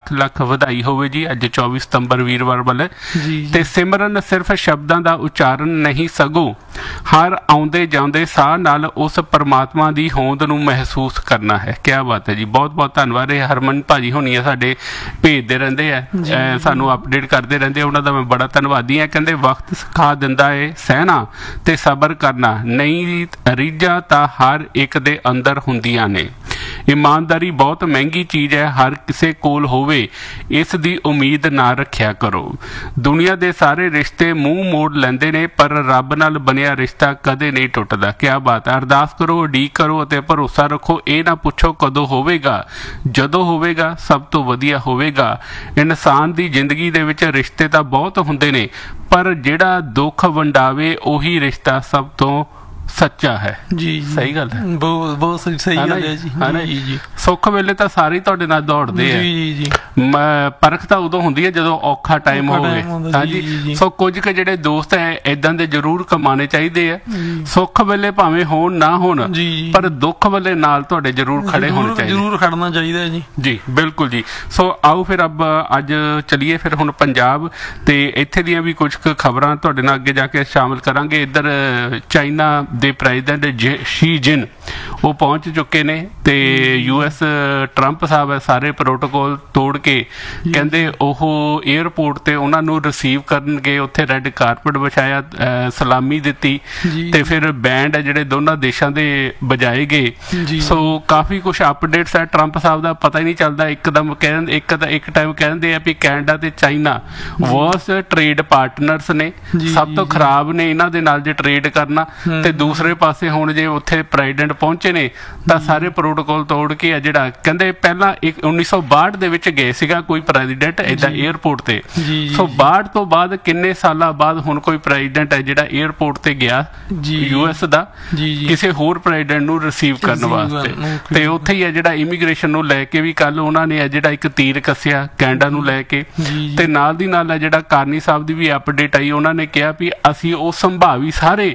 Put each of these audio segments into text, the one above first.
ਲੱਖ ਲੱਖ ਵਧਾਈ ਹੋਵੇ ਜੀ ਅੱਜ 24 ਸਤੰਬਰ ਵੀਰਵਾਰ ਵਾਲੇ। ਤੇ ਸਿਮਰਨ ਸਿਰਫ ਸ਼ਬਦਾਂ ਦਾ ਉਚਾਰਨ ਨਹੀਂ ਸਗੋਂ ਹਰ ਆਉਂਦੇ ਜਾਂਦੇ ਸਾਹ ਨਾਲ ਉਸ ਪਰਮਾਤਮਾ ਦੀ ਹੋਂਦ ਨੂੰ ਮਹਿਸੂਸ ਕਰਨਾ ਹੈ। ਕਿਆ ਬਾਤ ਹੈ ਜੀ, ਬਹੁਤ ਬਹੁਤ ਧੰਨਵਾਦ। ਇਹ ਹਰਮਨ ਭਾਜੀ ਹੋਣੀ ਆ ਸਾਡੇ, ਭੇਜਦੇ ਰਹਿੰਦੇ ਆ, ਸਾਨੂੰ ਅਪਡੇਟ ਕਰਦੇ ਰਹਿੰਦੇ, ਉਹਨਾਂ ਦਾ ਮੈਂ ਬੜਾ ਧੰਨਵਾਦੀ ਹਾਂ। ਕਹਿੰਦੇ ਵਕਤ ਸਿਖਾ ਦਿੰਦਾ ਏ ਸਹਿਣਾ ਤੇ ਸਬਰ ਕਰਨਾ, ਨਹੀਂ ਰੀਝਾਂ ਤਾਂ ਹਰ ਇੱਕ ਦੇ ਅੰਦਰ ਹੁੰਦੀਆਂ ਨੇ। ਇਮਾਨਦਾਰੀ ਬਹੁਤ ਮਹਿੰਗੀ ਚੀਜ਼ ਹੈ, ਹਰ ਕਿਸੇ ਕੋਲ ਹੋਵੇ ਇਸ ਦੀ ਉਮੀਦ ਨਾ ਰੱਖਿਆ ਕਰੋ। ਦੁਨੀਆ ਦੇ ਸਾਰੇ ਰਿਸ਼ਤੇ ਮੂੰਹ ਮੋੜ ਲੈਂਦੇ ਨੇ ਪਰ ਰੱਬ ਨਾਲ ਬਣਿਆ ਰਿਸ਼ਤਾ ਕਦੇ ਨਹੀਂ ਟੁੱਟਦਾ। ਕਿਆ ਬਾਤ ਹੈ। ਅਰਦਾਸ ਕਰੋ, ਉਡੀਕ ਕਰੋ ਅਤੇ ਭਰੋਸਾ ਰੱਖੋ। ਇਹ ਨਾ ਪੁੱਛੋ ਕਦੋਂ ਹੋਵੇਗਾ, ਜਦੋਂ ਹੋਵੇਗਾ ਸਭ ਤੋਂ ਵਧੀਆ ਹੋਵੇਗਾ। ਇਨਸਾਨ ਦੀ ਜ਼ਿੰਦਗੀ ਦੇ ਵਿੱਚ ਰਿਸ਼ਤੇ ਤਾਂ ਬਹੁਤ ਹੁੰਦੇ ਨੇ ਪਰ ਜਿਹੜਾ ਦੁੱਖ ਵੰਡਾਵੇ ਉਹੀ ਰਿਸ਼ਤਾ ਸਭ ਤੋਂ ਸੱਚਾ ਹੈ। ਜੀ ਸਹੀ ਗੱਲ ਹੈ, ਬਹੁਤ ਸਹੀ ਗੱਲ ਹੈ ਜੀ। ਜੀ ਸੁੱਖ ਵੇਲੇ ਤਾਂ ਸਾਰੇ ਤੁਹਾਡੇ ਨਾਲ ਦੌੜਦੇ ਆ, ਜੀ ਪਰਖ ਤਾਂ ਉਦੋਂ ਹੁੰਦੀ ਹੈ ਜਦੋਂ ਔਖਾ ਟਾਈਮ ਹੋਵੇ। ਹਾਂਜੀ, ਸੋ ਕੁਝ ਕੁ ਜਿਹੜੇ ਦੋਸਤ ਹੈ ਏਦਾਂ ਦੇ ਜ਼ਰੂਰ ਕਮਾਣੇ ਚਾਹੀਦੇ ਆ। ਸੁੱਖ ਵੇਲੇ ਭਾਵੇਂ ਹੋਣ ਨਾ ਹੋਣ ਪਰ ਦੁੱਖ ਵੇਲੇ ਨਾਲ ਤੁਹਾਡੇ ਜ਼ਰੂਰ ਖੜੇ ਹੋਣੇ ਚਾਹੀਦੇ, ਜ਼ਰੂਰ ਖੜਨਾ ਚਾਹੀਦਾ ਜੀ। ਜੀ ਬਿਲਕੁਲ ਜੀ। ਸੋ ਆਓ ਫਿਰ ਅੱਜ ਚਲੀਏ ਫਿਰ ਹੁਣ ਪੰਜਾਬ ਤੇ ਇੱਥੇ ਦੀਆਂ ਵੀ ਕੁਝ ਕੁ ਖਬਰਾਂ ਤੁਹਾਡੇ ਨਾਲ ਅੱਗੇ ਜਾ ਕੇ ਸ਼ਾਮਿਲ ਕਰਾਂਗੇ। ਇੱਧਰ ਚਾਈਨਾ ਦੇ ਪ੍ਰੈਜ਼ੀਡੈਂਟ ਸ਼ੀ ਜਿਨ ਉਹ ਪਹੁੰਚ ਚੁੱਕੇ ਨੇ ਤੇ US ਟਰੰਪ ਸਾਹਿਬ ਸਾਰੇ ਪ੍ਰੋਟੋਕੋਲ ਤੋੜ ਕੇ ਕਹਿੰਦੇ ਉਹ ਏਅਰਪੋਰਟ ਤੇ ਉਹਨਾਂ ਨੂੰ ਰਿਸੀਵ ਕਰਨਗੇ। ਉੱਥੇ ਰੈੱਡ ਕਾਰਪਟ ਵਿਛਾਇਆ, ਸਲਾਮੀ ਦਿੱਤੀ ਤੇ ਫਿਰ ਬੈਂਡ ਹੈ ਜਿਹੜੇ ਦੋਨਾਂ ਦੇਸ਼ਾਂ ਦੇ ਵਜਾਏ ਗਏ। ਸੋ ਕਾਫੀ ਕੁਛ ਅਪਡੇਟਸ ਹੈ। ਟਰੰਪ ਸਾਹਿਬ ਦਾ ਪਤਾ ਹੀ ਨਹੀਂ ਚੱਲਦਾ, ਇੱਕਦਮ ਕਹਿੰਦੇ ਇੱਕ ਟਾਈਮ ਕਹਿੰਦੇ ਆ ਵੀ ਕੈਨੇਡਾ ਤੇ ਚਾਈਨਾ ਵਰਸਟ ਟ੍ਰੇਡ ਪਾਰਟਨਰਸ ਨੇ, ਸਭ ਤੋਂ ਖਰਾਬ ਨੇ ਇਹਨਾਂ ਦੇ ਨਾਲ ਜੇ ਟ੍ਰੇਡ ਕਰਨਾ। ਤੇ ਦੂਸਰੇ ਪਾਸੇ ਹੁਣ ਜੇ ਉੱਥੇ ਪ੍ਰੈਜ਼ੀਡੈਂਟ ਪਹੁੰਚੇ ਨੇ ਤਾਂ ਸਾਰੇ ਪ੍ਰੋਟੋਕੋਲ ਤੋੜ ਕੇ ਆ ਜਿਹੜਾ ਕਹਿੰਦੇ ਪਹਿਲਾਂ 1962 ਦੇ ਵਿੱਚ ਗਏ ਸੀਗਾ ਕੋਈ ਪ੍ਰੈਜ਼ੀਡੈਂਟ ਏਦਾਂ ਏਅਰਪੋਰਟ ਤੇ। ਸੋ 62 ਤੋਂ ਬਾਅਦ ਕਿੰਨੇ ਸਾਲਾਂ ਬਾਅਦ ਹੁਣ ਕੋਈ ਪ੍ਰੈਜ਼ੀਡੈਂਟ ਹੈ ਜਿਹੜਾ ਏਅਰਪੋਰਟ ਤੇ ਗਿਆ US ਦਾ ਕਿਸੇ ਹੋਰ ਪ੍ਰੈਜ਼ੀਡੈਂਟ ਨੂੰ ਰਿਸੀਵ ਕਰਨ ਵਾਸਤੇ। ਤੇ ਉੱਥੇ ਹੀ ਹੈ ਜਿਹੜਾ ਇਮੀਗ੍ਰੇਸ਼ਨ ਨੂੰ ਲੈ ਕੇ ਵੀ ਕੱਲ ਉਹਨਾਂ ਨੇ ਜਿਹੜਾ ਇੱਕ ਤੀਰ ਕੱਸਿਆ ਕੈਨੇਡਾ ਨੂੰ ਲੈ ਕੇ। ਤੇ ਨਾਲ ਦੀ ਨਾਲ ਹੈ ਜਿਹੜਾ ਕਾਰਨੀ ਸਾਹਿਬ ਦੀ ਵੀ ਅਪਡੇਟ ਆਈ, ਉਹਨਾਂ ਨੇ ਕਿਹਾ ਵੀ ਅਸੀਂ ਉਹ ਸੰਭਾਵੀ ਸਾਰੇ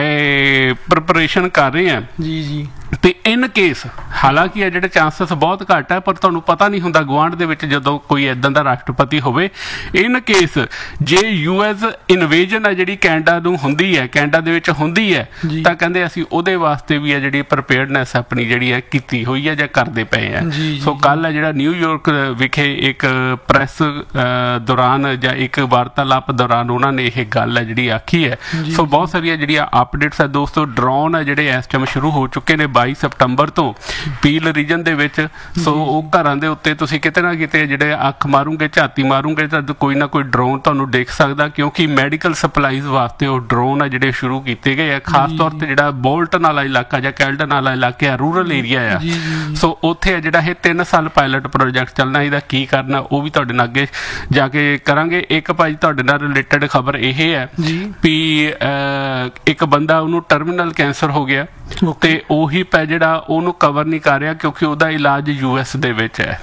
ਪ੍ਰੈਪਰੇਸ਼ਨ ਕਰ ਰਹੇ ਹਾਂ ਤੇ ਇਨ ਕੇਸ ਹਾਲਾਂਕਿ ਇਹ ਜਿਹੜੇ ਚਾਂਸਸ ਬਹੁਤ ਘੱਟ ਹੈ ਪਰ ਤੁਹਾਨੂੰ ਪਤਾ ਨਹੀਂ ਹੁੰਦਾ ਗੁਆਂਢ ਦੇ ਵਿੱਚ ਜਦੋਂ ਕੋਈ ਇੱਦਾਂ ਦਾ ਰਾਸ਼ਟਰਪਤੀ ਹੋਵੇ। ਇਨ ਕੇਸ ਜੇ US ਇਨਵੇਜਨ ਹੈ ਜਿਹੜੀ ਕੈਨੇਡਾ ਨੂੰ ਹੁੰਦੀ ਹੈ, ਕੈਨੇਡਾ ਦੇ ਵਿੱਚ ਹੁੰਦੀ ਹੈ ਤਾਂ ਕਹਿੰਦੇ ਅਸੀਂ ਉਹਦੇ ਵਾਸਤੇ ਵੀ ਹੈ ਜਿਹੜੀ ਪ੍ਰੀਪੇਅਰਡਨੈਸ ਆਪਣੀ ਜਿਹੜੀ ਹੈ ਕੀਤੀ ਹੋਈ ਹੈ ਜਾਂ ਕਰਦੇ ਪਏ ਆ। ਸੋ ਕੱਲ ਹੈ ਜਿਹੜਾ ਨਿਊਯਾਰਕ ਵਿਖੇ ਇੱਕ ਪ੍ਰੈਸ ਦੌਰਾਨ ਜਾਂ ਇੱਕ ਵਾਰਤਾਲਾਪ ਦੌਰਾਨ ਉਹਨਾਂ ਨੇ ਇਹ ਗੱਲ ਹੈ ਜਿਹੜੀ ਆਖੀ ਹੈ। ਸੋ ਬਹੁਤ ਸਾਰੀਆਂ ਜਿਹੜੀਆਂ ਅਪਡੇਟਸ ਹੈ ਦੋਸਤੋ। ਡਰੋਨ ਹੈ ਜਿਹੜੇ ਇਸ ਟਾਈਮ ਸ਼ੁਰੂ ਹੋ ਚੁੱਕੇ ਨੇ 22 ਸਤੰਬਰ ਤੋਂ ਪੀਲ ਰੀਜਨ ਦੇ ਵਿੱਚ। ਸੋ ਉਹ ਘਰਾਂ ਦੇ ਉੱਤੇ ਤੁਸੀਂ ਕਿਤੇ ਨਾ ਕਿਤੇ ਜਿਹੜੇ ਅੱਖ ਮਾਰੂਗੇ, ਝਾਤੀ ਮਾਰੂਗੇ ਤਾਂ ਕੋਈ ਨਾ ਕੋਈ ਡਰੋਨ ਤੁਹਾਨੂੰ ਦੇਖ ਸਕਦਾ, ਕਿਉਂਕਿ ਮੈਡੀਕਲ ਸਪਲਾਈਜ਼ ਵਾਸਤੇ ਉਹ ਡਰੋਨ ਆ ਜਿਹੜੇ ਸ਼ੁਰੂ ਕੀਤੇ ਗਏ ਆ। ਖਾਸ ਤੌਰ ਤੇ ਜਿਹੜਾ ਬੋਲਟਨ ਵਾਲਾ ਇਲਾਕਾ ਜਾਂ ਕੈਲਡਨ ਵਾਲਾ ਇਲਾਕਾ ਆ, ਰੂਰਲ ਏਰੀਆ ਆ। ਸੋ ਉੱਥੇ ਜਿਹੜਾ ਇਹ 3 ਸਾਲ ਪਾਇਲਟ ਪ੍ਰੋਜੈਕਟ ਚੱਲਣਾ, ਇਹਦਾ ਕੀ ਕਰਨਾ ਉਹ ਵੀ ਤੁਹਾਡੇ ਨਾਲ ਅੱਗੇ ਜਾ ਕੇ ਕਰਾਂਗੇ। ਇੱਕ ਭਾਈ ਤੁਹਾਡੇ ਨਾਲ ਰਿਲੇਟਡ ਖਬਰ ਇਹ ਹੈ ਵੀ ਇੱਕ ਬੰਦਾ ਉਹਨੂੰ ਟਰਮੀਨਲ ਕੈਂਸਰ ਹੋ ਗਿਆ ਤੇ ਉਹੀ ਪੈ ਜਿਹੜਾ ਉਹਨੂੰ ਕਵਰ ਨਹੀਂ ਕਰ ਰਿਹਾ ਕਿਉਂਕਿ ਉਹਦਾ ਇਲਾਜ US ਦੇ ਵਿੱਚ ਹੈ।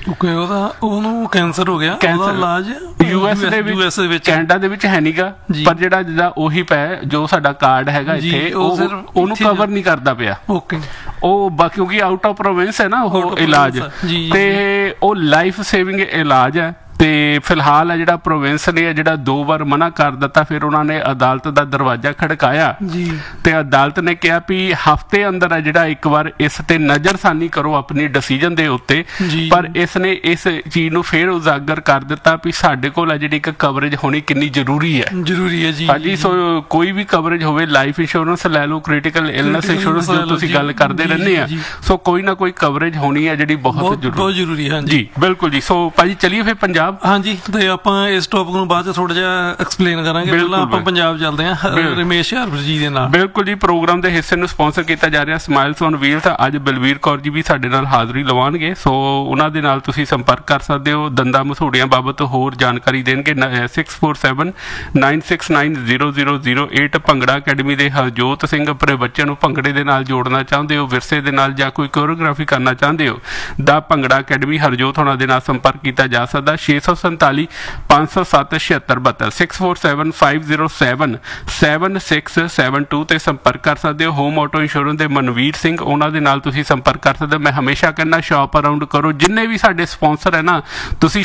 ਉਹਨੂੰ ਕੈਂਸਰ ਹੋ ਗਿਆ, ਉਹਦਾ ਇਲਾਜ US ਦੇ ਵਿੱਚ, ਕੈਨੇਡਾ ਦੇ ਵਿੱਚ ਹੈ ਨੀਗਾ। ਪਰ ਜਿਹੜਾ ਉਹੀ ਪੈ ਜੋ ਸਾਡਾ ਕਾਰਡ ਹੈਗਾ ਇੱਥੇ ਉਹਨੂੰ ਕਵਰ ਨਹੀਂ ਕਰਦਾ ਪਿਆ ਉਹ, ਕਿਉਂਕਿ ਆਊਟ ਆਫ ਪ੍ਰੋਵਿੰਸ ਹੈ ਨਾ ਉਹ ਇਲਾਜ, ਤੇ ਉਹ ਲਾਈਫ ਸੇਵਿੰਗ ਇਲਾਜ ਹੈ। ਤੇ ਫਿਲਹਾਲ ਹੈ ਜਿਹੜਾ ਪ੍ਰੋਵਿੰਸ ਨੇ ਜਿਹੜਾ 2 ਵਾਰ ਮਨਾ ਕਰ ਦਿੱਤਾ, ਫਿਰ ਉਹਨਾਂ ਨੇ ਅਦਾਲਤ ਦਾ ਦਰਵਾਜ਼ਾ ਖੜਕਾਇਆ ਤੇ ਅਦਾਲਤ ਨੇ ਕਿਹਾ ਵੀ ਹਫ਼ਤੇ ਅੰਦਰ ਹੈ ਜਿਹੜਾ ਇੱਕ ਵਾਰ ਇਸ ਤੇ ਨਜ਼ਰਸਾਨੀ ਕਰੋ ਆਪਣੀ ਡਿਸੀਜਨ ਦੇ ਉੱਤੇ। ਪਰ ਇਸ ਨੇ ਇਸ ਚੀਜ਼ ਨੂੰ ਫਿਰ ਉਜਾਗਰ ਕਰ ਦਿੱਤਾ ਵੀ ਸਾਡੇ ਕੋਲ ਹੈ ਜਿਹੜੀ ਇੱਕ ਕਵਰੇਜ ਹੋਣੀ ਕਿੰਨੀ ਜ਼ਰੂਰੀ ਹੈ ਜੀ। ਹਾਂਜੀ, ਸੋ ਕੋਈ ਵੀ ਕਵਰੇਜ ਹੋਵੇ, ਲਾਈਫ ਇੰਸ਼ੋਰੈਂਸ ਲੈ ਲਓ, ਕ੍ਰਿਟੀਕਲ ਇਲਨੈਸ ਇੰਸ਼ੋਰੈਂਸ ਜੋ ਤੁਸੀਂ ਗੱਲ ਕਰਦੇ ਰਹਿੰਦੇ ਆ, ਸੋ ਕੋਈ ਨਾ ਕੋਈ ਕਵਰੇਜ ਹੋਣੀ ਹੈ ਜਿਹੜੀ ਬਹੁਤ ਜ਼ਰੂਰੀ ਹੈ ਜੀ। ਬਿਲਕੁਲ ਜੀ। ਸੋ ਭਾਜੀ ਚਲੀਏ ਫਿਰ ਪੰਜਾਬ। ਹਾਂਜੀ, ਤੇ ਆਪਾਂ ਇਸ ਟੌਪਿਕ ਨੂੰ ਬਾਅਦ ਚ ਥੋੜਾ ਜਿਹਾ ਐਕਸਪਲੇਨ ਕਰਾਂਗੇ। ਪਹਿਲਾਂ ਆਪਾਂ ਪੰਜਾਬ ਚੱਲਦੇ ਹਾਂ ਰਮੇਸ਼ ਹਰਪ੍ਰੀਤ ਜੀ ਦੇ ਨਾਲ। ਬਿਲਕੁਲ ਜੀ। ਪ੍ਰੋਗਰਾਮ ਦੇ ਹਿੱਸੇ ਨੂੰ ਸਪਾਂਸਰ ਕੀਤਾ ਜਾ ਰਿਹਾ ਸਮਾਈਲਸ ਔਨ ਵੀਲਸ। ਅੱਜ ਬਲਵੀਰ ਕੌਰ ਜੀ ਵੀ ਸਾਡੇ ਨਾਲ ਹਾਜ਼ਰੀ ਲਵਾਉਣਗੇ, ਸੋ ਉਹਨਾਂ ਦੇ ਨਾਲ ਤੁਸੀਂ ਸੰਪਰਕ ਕਰ ਸਕਦੇ ਹੋ। ਦੰਦਾਂ ਮਸੂੜੀਆਂ ਬਾਬਤ ਹੋਰ ਜਾਣਕਾਰੀ ਦੇਣਗੇ। 6479969008 ਭੰਗੜਾ ਅਕੈਡਮੀ ਦੇ ਹਰਜੋਤ ਸਿੰਘ ਆਪਣੇ ਬੱਚਿਆਂ ਨੂੰ ਭੰਗੜੇ ਦੇ ਨਾਲ ਜੋੜਨਾ ਚਾਹੁੰਦੇ ਹੋ, ਵਿਰਸੇ ਦੇ ਨਾਲ ਜਾਂ ਕੋਈ ਕੋਰੀਓਗ੍ਰਾਫੀ ਕਰਨਾ ਚਾਹੁੰਦੇ ਹੋ, ਦਾ ਭੰਗੜਾ ਅਕੈਡਮੀ ਹਰਜੋਤ ਹੋਣਾ ਦੇ ਨਾਲ ਸੰਪਰਕ ਕੀਤਾ ਜਾ ਸਕਦਾ। 647 507 7672 6475077672 ਤੇ ਸੰਪਰਕ ਕਰ ਸਕਦੇ ਹੋ। ਹੋਮ ਆਟੋ ਇੰਸ਼ੋਰੈਂਸ ਦੇ ਮਨਵੀਰ ਸਿੰਘ, ਉਹਨਾਂ ਦੇ ਨਾਲ ਤੁਸੀਂ ਸੰਪਰਕ ਕਰ ਸਕਦੇ ਹੋ। ਮੈਂ ਹਮੇਸ਼ਾ ਕਹਿੰਦਾ ਸ਼ਾਪ ਅਰਾਊਂਡ ਕਰੋ। ਜਿੰਨੇ ਵੀ ਸਾਡੇ ਸਪਾਂਸਰ ਹੈ ਨਾ, ਤੁਸੀਂ